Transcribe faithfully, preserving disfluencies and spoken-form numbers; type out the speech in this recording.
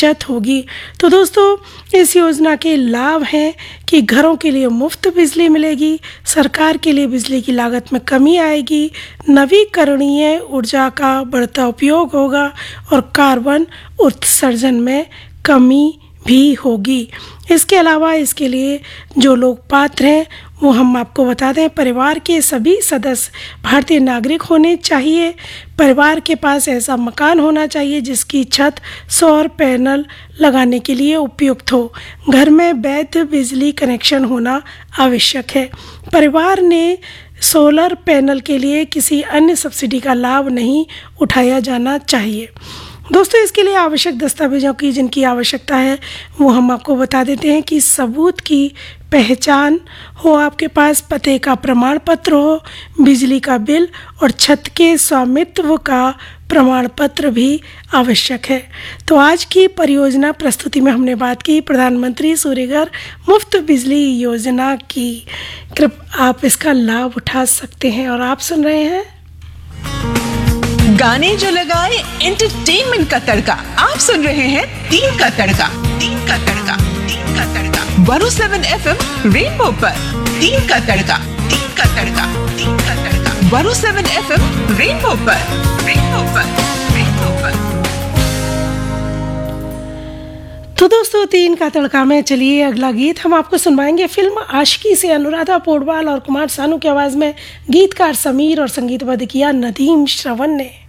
बचत होगी। तो दोस्तों, इस योजना के लाभ हैं कि घरों के लिए मुफ्त बिजली मिलेगी, सरकार के लिए बिजली की लागत में कमी आएगी, नवीकरणीय ऊर्जा का बढ़ता उपयोग होगा और कार्बन उत्सर्जन में कमी भी होगी। इसके अलावा इसके लिए जो लोग पात्र हैं वो हम आपको बता दें, परिवार के सभी सदस्य भारतीय नागरिक होने चाहिए। परिवार के पास ऐसा मकान होना चाहिए जिसकी छत सौर पैनल लगाने के लिए उपयुक्त हो। घर में वैध बिजली कनेक्शन होना आवश्यक है। परिवार ने सोलर पैनल के लिए किसी अन्य सब्सिडी का लाभ नहीं उठाया जाना चाहिए। दोस्तों, इसके लिए आवश्यक दस्तावेजों की जिनकी आवश्यकता है वो हम आपको बता देते हैं कि सबूत की पहचान हो आपके पास, पते का प्रमाण पत्र हो, बिजली का बिल और छत के स्वामित्व का प्रमाण पत्र भी आवश्यक है। तो आज की परियोजना प्रस्तुति में हमने बात की प्रधानमंत्री सूर्यघर मुफ्त बिजली योजना की। कृपया आप इसका लाभ उठा सकते हैं और आप सुन रहे हैं गाने जो लगाए एंटरटेनमेंट का तड़का। आप सुन रहे हैं तीन का तड़का, तीन का तड़का, तीन का तड़का one O seven F M rainbow पर। तीन का तड़का, तीन का तड़का, तीन का तड़का one O seven F M rainbow पर, रेनबो पर, रेनबो पर। तो दोस्तों, तीन का तड़का में चलिए अगला गीत हम आपको सुनवाएंगे फिल्म आशिकी से। अनुराधा पौडवाल और कुमार सानू की आवाज में गीतकार समीर और संगीतबद्ध किया नदीम श्रवण ने।